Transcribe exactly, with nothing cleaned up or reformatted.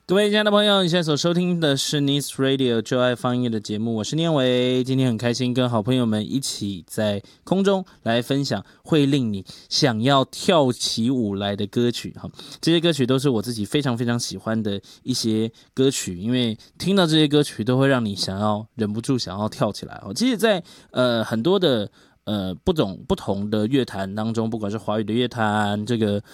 各位亲爱的朋友，你现在所收听的是 Nice Radio 就爱放音乐的节目，我是念维。今天很开心跟好朋友们一起在空中来分享会令你想要跳起舞来的歌曲。这些歌曲都是我自己非常非常喜欢的一些歌曲，因为听到这些歌曲都会让你想要忍不住想要跳起来。其实在呃很多的呃不同不同的乐坛当中，不管是华语的乐坛，这个